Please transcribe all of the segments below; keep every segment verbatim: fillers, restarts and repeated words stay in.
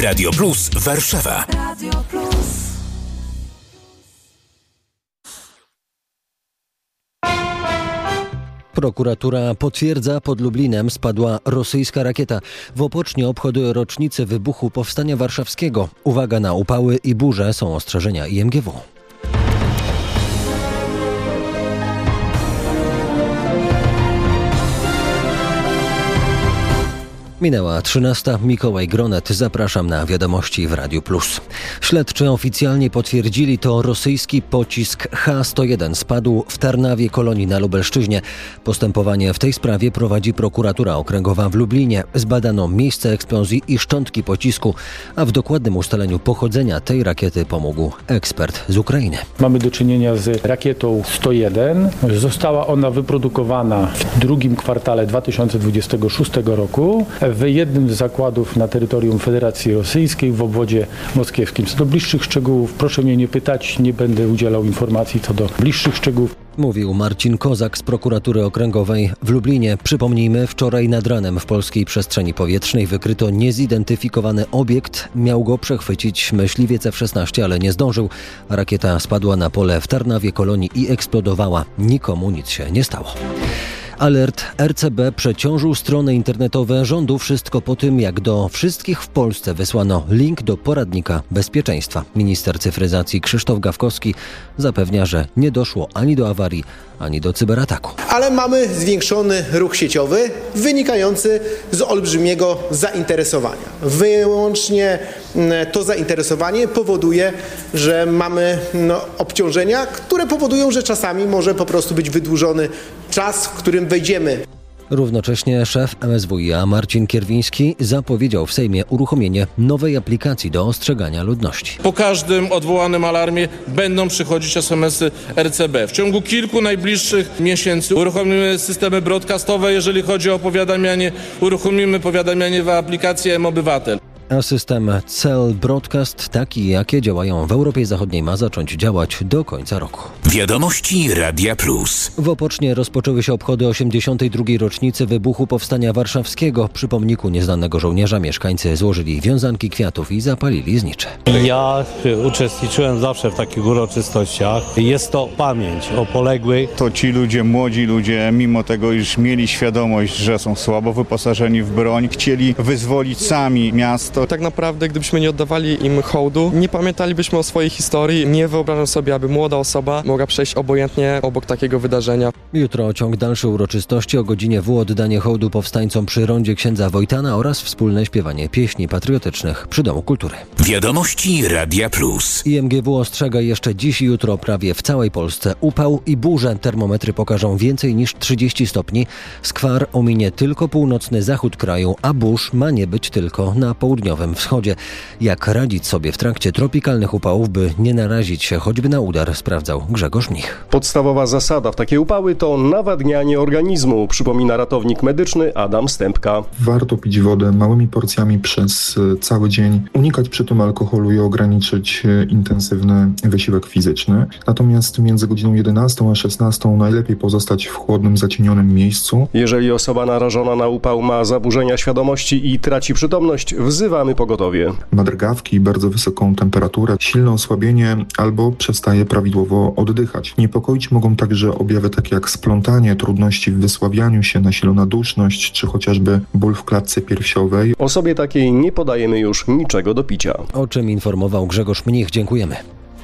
Radio Plus Warszawa. Radio Plus. Prokuratura potwierdza, pod Lublinem spadła rosyjska rakieta. W Opocznie obchodzą rocznicę wybuchu Powstania Warszawskiego. Uwaga na upały i burze, są ostrzeżenia I M G W. Minęła trzynasta. Mikołaj Gronet. Zapraszam na wiadomości w Radiu Plus. Śledczy oficjalnie potwierdzili, to rosyjski pocisk H sto jeden spadł w Tarnawie Kolonii na Lubelszczyźnie. Postępowanie w tej sprawie prowadzi prokuratura okręgowa w Lublinie. Zbadano miejsce eksplozji i szczątki pocisku, a w dokładnym ustaleniu pochodzenia tej rakiety pomógł ekspert z Ukrainy. Mamy do czynienia z rakietą sto jeden. Została ona wyprodukowana w drugim kwartale dwa tysiące dwudziestego szóstego roku. W jednym z zakładów na terytorium Federacji Rosyjskiej w obwodzie moskiewskim. Co do bliższych szczegółów proszę mnie nie pytać, nie będę udzielał informacji co do bliższych szczegółów. Mówił Marcin Kozak z prokuratury okręgowej w Lublinie. Przypomnijmy, wczoraj nad ranem w polskiej przestrzeni powietrznej wykryto niezidentyfikowany obiekt. Miał go przechwycić myśliwiec F szesnaście, ale nie zdążył. Rakieta spadła na pole w Tarnawie Kolonii i eksplodowała. Nikomu nic się nie stało. Alert R C B przeciążył strony internetowe rządu. Wszystko po tym, jak do wszystkich w Polsce wysłano link do poradnika bezpieczeństwa. Minister cyfryzacji Krzysztof Gawkowski zapewnia, że nie doszło ani do awarii, ani do cyberataku. Ale mamy zwiększony ruch sieciowy wynikający z olbrzymiego zainteresowania. Wyłącznie to zainteresowanie powoduje, że mamy no, obciążenia, które powodują, że czasami może po prostu być wydłużony czas, w którym wejdziemy. Równocześnie szef M S W i A Marcin Kierwiński zapowiedział w Sejmie uruchomienie nowej aplikacji do ostrzegania ludności. Po każdym odwołanym alarmie będą przychodzić es em esy R C B. W ciągu kilku najbliższych miesięcy uruchomimy systemy broadcastowe. Jeżeli chodzi o powiadamianie, uruchomimy powiadamianie w aplikacji M-Obywatel. A system Cell Broadcast, taki jakie działają w Europie Zachodniej, ma zacząć działać do końca roku. Wiadomości Radia Plus. W Opocznie rozpoczęły się obchody osiemdziesiątej drugiej rocznicy wybuchu Powstania Warszawskiego. Przy pomniku nieznanego żołnierza mieszkańcy złożyli wiązanki kwiatów i zapalili znicze. Ja uczestniczyłem zawsze w takich uroczystościach. Jest to pamięć o poległych. To ci ludzie, młodzi ludzie, mimo tego, iż mieli świadomość, że są słabo wyposażeni w broń, chcieli wyzwolić sami miasto. Tak naprawdę, gdybyśmy nie oddawali im hołdu, nie pamiętalibyśmy o swojej historii. Nie wyobrażam sobie, aby młoda osoba mogła przejść obojętnie obok takiego wydarzenia. Jutro ciąg dalszy uroczystości. O godzinie W oddanie hołdu powstańcom przy rondzie księdza Wojtana oraz wspólne śpiewanie pieśni patriotycznych przy Domu Kultury. Wiadomości Radia Plus. I M G W ostrzega jeszcze dziś i jutro prawie w całej Polsce upał i burze. Termometry pokażą więcej niż trzydzieści stopni. Skwar ominie tylko północny zachód kraju, a burz ma nie być tylko na południowym wschodzie. Jak radzić sobie w trakcie tropikalnych upałów, by nie narazić się choćby na udar, sprawdzał Grzegorz Mnich. Podstawowa zasada w takie upały to nawadnianie organizmu, przypomina ratownik medyczny Adam Stępka. Warto pić wodę małymi porcjami przez cały dzień, unikać przy tym alkoholu i ograniczyć intensywny wysiłek fizyczny. Natomiast między godziną jedenastą a szesnastą najlepiej pozostać w chłodnym, zacienionym miejscu. Jeżeli osoba narażona na upał ma zaburzenia świadomości i traci przytomność, wzywamy pogotowie. Ma drgawki, bardzo wysoką temperaturę, silne osłabienie albo przestaje prawidłowo oddychać. Niepokoić mogą także objawy takie jak splątanie, trudności w wysławianiu się, nasilona duszność czy chociażby ból w klatce piersiowej. Osobie takiej nie podajemy już niczego do picia. O czym informował Grzegorz Mnich. Dziękujemy.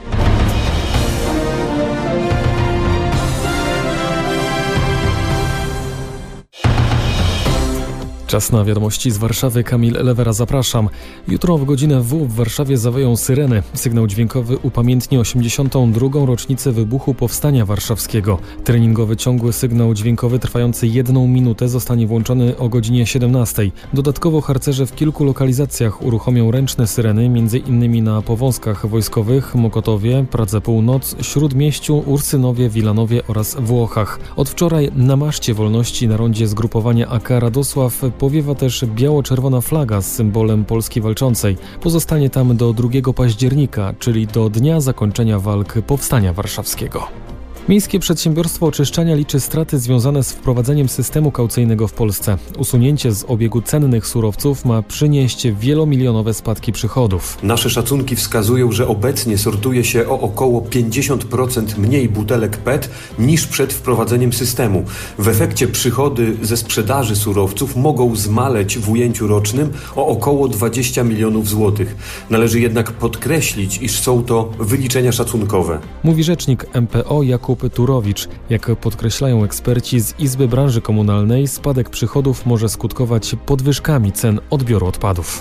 Czas na wiadomości z Warszawy. Kamil Lewera, zapraszam. Jutro w godzinę W w Warszawie zawoją syreny. Sygnał dźwiękowy upamiętni osiemdziesiątą drugą rocznicę wybuchu Powstania Warszawskiego. Treningowy ciągły sygnał dźwiękowy trwający jedną minutę zostanie włączony o godzinie siedemnastej. Dodatkowo harcerze w kilku lokalizacjach uruchomią ręczne syreny, m.in. na Powązkach Wojskowych, Mokotowie, Pradze Północ, Śródmieściu, Ursynowie, Wilanowie oraz Włochach. Od wczoraj na maszcie Wolności na rondzie zgrupowania A K Radosław powiewa też biało-czerwona flaga z symbolem Polski Walczącej. Pozostanie tam do drugiego października, czyli do dnia zakończenia walk Powstania Warszawskiego. Miejskie Przedsiębiorstwo Oczyszczania liczy straty związane z wprowadzeniem systemu kaucyjnego w Polsce. Usunięcie z obiegu cennych surowców ma przynieść wielomilionowe spadki przychodów. Nasze szacunki wskazują, że obecnie sortuje się o około pięćdziesiąt procent mniej butelek P E T niż przed wprowadzeniem systemu. W efekcie przychody ze sprzedaży surowców mogą zmaleć w ujęciu rocznym o około dwadzieścia milionów złotych. Należy jednak podkreślić, iż są to wyliczenia szacunkowe. Mówi rzecznik M P O Jakub Turowicz. Jak podkreślają eksperci z Izby Branży Komunalnej, spadek przychodów może skutkować podwyżkami cen odbioru odpadów.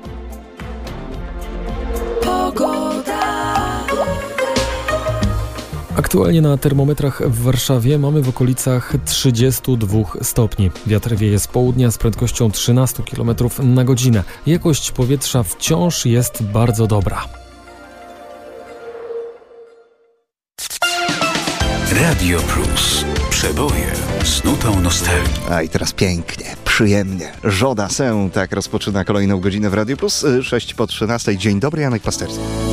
Aktualnie na termometrach w Warszawie mamy w okolicach trzydziestu dwóch stopni. Wiatr wieje z południa z prędkością trzynaście kilometrów na godzinę. Jakość powietrza wciąż jest bardzo dobra. Radio Plus. Przeboje z nutą nostalgii. A i teraz pięknie, przyjemnie. Żoda Sę, tak rozpoczyna kolejną godzinę w Radio Plus. sześć po trzynastej. Dzień dobry, Janek Pasterski.